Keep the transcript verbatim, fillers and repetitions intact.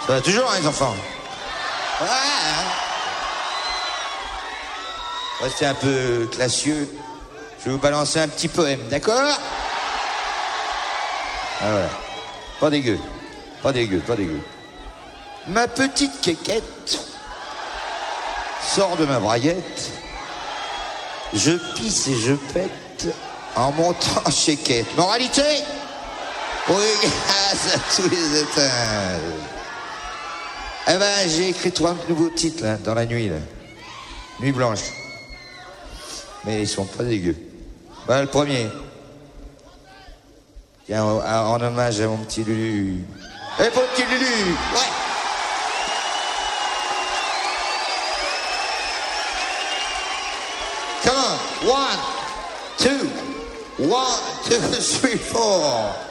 Ça va toujours, hein, les enfants? Ouais, hein. Restez un peu classieux. Je vais vous balancer un petit poème, d'accord? Ah voilà. Pas dégueu. Pas dégueu, pas dégueu. Ma petite quéquette sort de ma braguette. Je pisse et je pète en montant chez Quête. Moralité? Oui, grâce à tous les étages. Eh ben, j'ai écrit trois nouveaux titres, là, dans la nuit, là. Nuit blanche. Mais ils sont pas dégueux. Ben, le premier. Tiens, en, en hommage à mon petit Lulu. Eh, mon petit Lulu! Ouais! Come on! One, two, one, two, three, four.